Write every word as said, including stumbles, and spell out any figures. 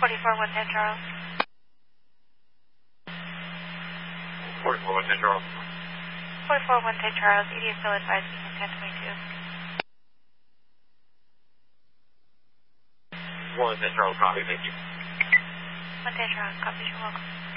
forty-four one ten Charles. forty-four one ten Charles. forty-four one ten Charles, E D is still advising in ten twenty-two. one ten Charles, copy, thank you. one ten Charles, copy, you're welcome.